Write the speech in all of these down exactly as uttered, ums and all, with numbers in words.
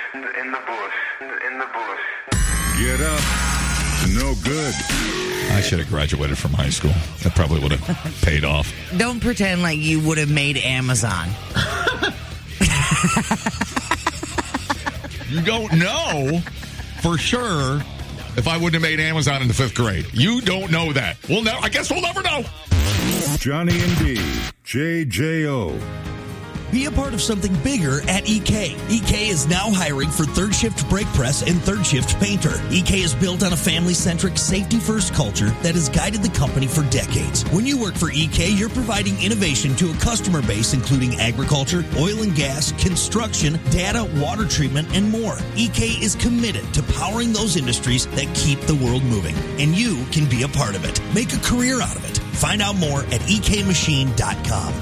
in the bush, in the bush. Get up. No good. I should have graduated from high school. That probably would have paid off. Don't pretend like you would have made Amazon. You don't know for sure if I wouldn't have made Amazon in the fifth grade. You don't know that. We'll never, I guess we'll never know. Johnny and D, J J O. Be a part of something bigger at E K. E K is now hiring for third shift brake press and third shift painter. E K is built on a family-centric, safety-first culture that has guided the company for decades. When you work for E K, you're providing innovation to a customer base including agriculture, oil and gas, construction, data, water treatment, and more. E K is committed to powering those industries that keep the world moving, and you can be a part of it. Make a career out of it. Find out more at e k machine dot com.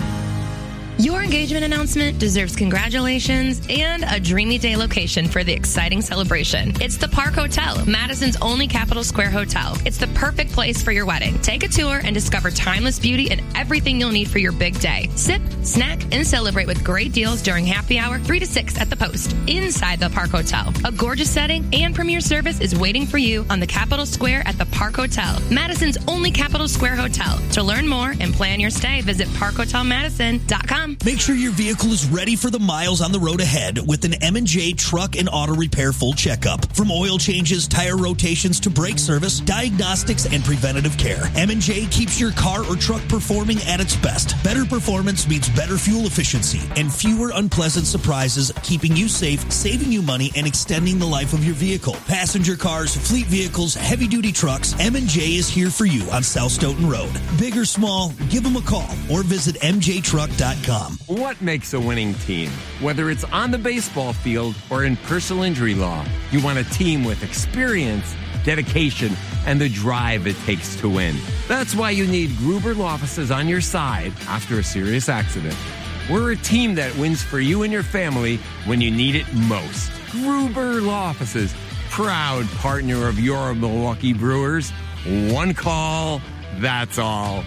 Your engagement announcement deserves congratulations and a dreamy day location for the exciting celebration. It's the Park Hotel, Madison's only Capitol Square hotel. It's the perfect place for your wedding. Take a tour and discover timeless beauty and everything you'll need for your big day. Sip, snack, and celebrate with great deals during happy hour three to six at the Post, inside the Park Hotel. A gorgeous setting and premier service is waiting for you on the Capitol Square at the Park Hotel, Madison's only Capitol Square hotel. To learn more and plan your stay, visit park hotel madison dot com. Make sure your vehicle is ready for the miles on the road ahead with an M and J Truck and Auto Repair full checkup. From oil changes, tire rotations to brake service, diagnostics, and preventative care, M and J keeps your car or truck performing at its best. Better performance means better fuel efficiency and fewer unpleasant surprises, keeping you safe, saving you money, and extending the life of your vehicle. Passenger cars, fleet vehicles, heavy-duty trucks, M and J is here for you on South Stoughton Road. Big or small, give them a call or visit m j truck dot com. What makes a winning team? Whether it's on the baseball field or in personal injury law, you want a team with experience, dedication, and the drive it takes to win. That's why you need Gruber Law Offices on your side after a serious accident. We're a team that wins for you and your family when you need it most. Gruber Law Offices, proud partner of your Milwaukee Brewers. One call, that's all.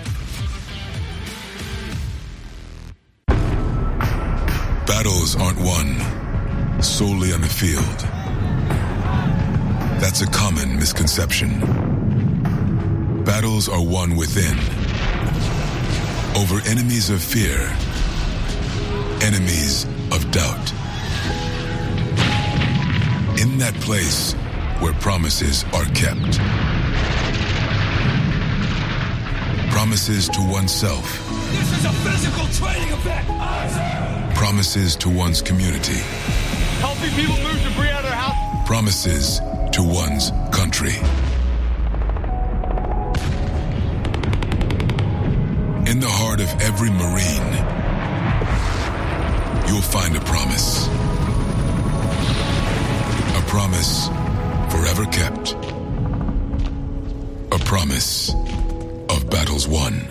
Battles aren't won solely on the field. That's a common misconception. Battles are won within, over enemies of fear, enemies of doubt. In that place where promises are kept. Promises to oneself. This is a physical training event! Promises to one's community. Helping people move debris out of their house. Promises to one's country. In the heart of every Marine, you'll find a promise. A promise forever kept. A promise of battles won.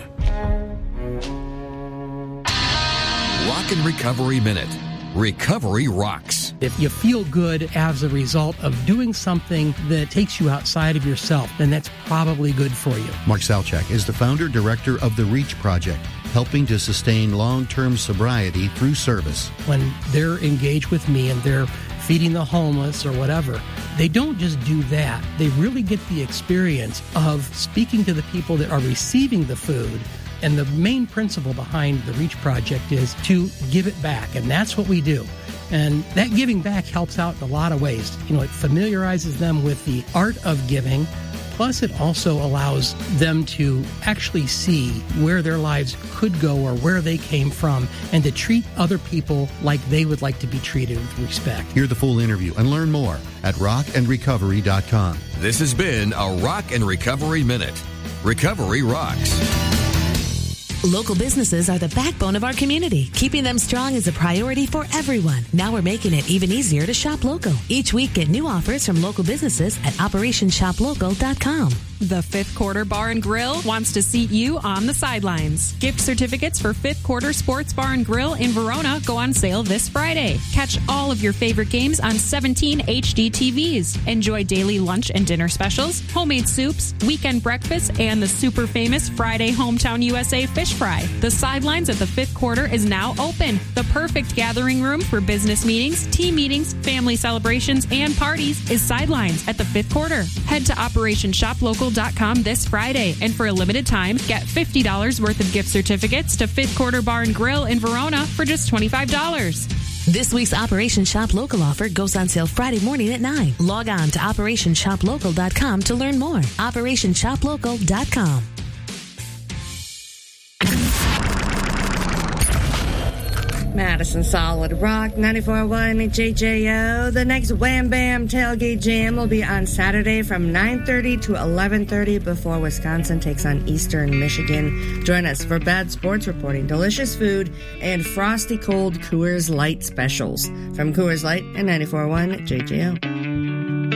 Rock and Recovery Minute. Recovery rocks. If you feel good as a result of doing something that takes you outside of yourself, then that's probably good for you. Mark Salchak is the founder director of the REACH Project, helping to sustain long-term sobriety through service. When they're engaged with me and they're feeding the homeless or whatever, they don't just do that. They really get the experience of speaking to the people that are receiving the food. And the main principle behind the REACH Project is to give it back, and that's what we do. And that giving back helps out in a lot of ways. You know, it familiarizes them with the art of giving, plus it also allows them to actually see where their lives could go or where they came from, and to treat other people like they would like to be treated with respect. Hear the full interview and learn more at rock and recovery dot com. This has been a Rock and Recovery Minute. Recovery rocks. Local businesses are the backbone of our community. Keeping them strong is a priority for everyone. Now we're making it even easier to shop local. Each week, get new offers from local businesses at operation shop local dot com. The Fifth Quarter Bar and Grill wants to seat you on the sidelines. Gift certificates for Fifth Quarter Sports Bar and Grill in Verona go on sale this Friday. Catch all of your favorite games on seventeen H D T Vs. Enjoy daily lunch and dinner specials, homemade soups, weekend breakfasts, and the super famous Friday Hometown U S A fish fish fry. The sidelines at the fifth quarter is now open. The perfect gathering room for business meetings, team meetings, family celebrations, and parties is Sidelines at the fifth quarter. Head to operation shop local dot com this Friday, and for a limited time, get fifty dollars worth of gift certificates to Fifth Quarter Bar and Grill in Verona for just twenty-five dollars. This week's Operation Shop Local offer goes on sale Friday morning at nine. Log on to operation shop local dot com to learn more. operation shop local dot com. Madison Solid Rock ninety-four point one J J O. The next Wham Bam Tailgate Jam will be on Saturday from nine thirty to eleven thirty before Wisconsin takes on Eastern Michigan. Join us for bad sports reporting, delicious food, and frosty cold Coors Light specials. From Coors Light and ninety-four point one J J O.